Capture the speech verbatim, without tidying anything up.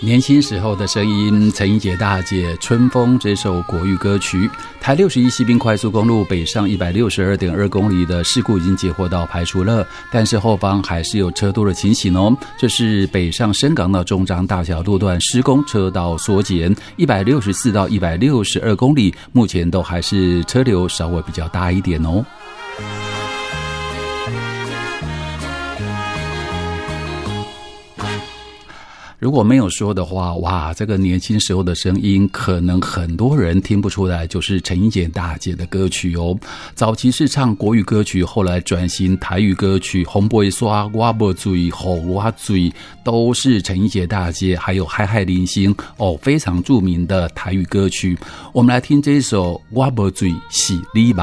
年轻时候的声音，陈英杰大姐《春风》这首国语歌曲。台六十一西滨快速公路北上一百六十二点二公里的事故已经解获到排除了，但是后方还是有车多的情形哦。这是北上深港到中彰大桥路段施工，车道缩减，一百六十四到一百六十二公里，目前都还是车流稍微比较大一点哦。如果没有说的话，哇，这个年轻时候的声音可能很多人听不出来，就是陈英杰大姐的歌曲哦。早期是唱国语歌曲，后来转型台语歌曲，红不会刷我不醉吼我醉，都是陈英杰大姐还有海海零星哦，非常著名的台语歌曲。我们来听这一首我不醉是你吧。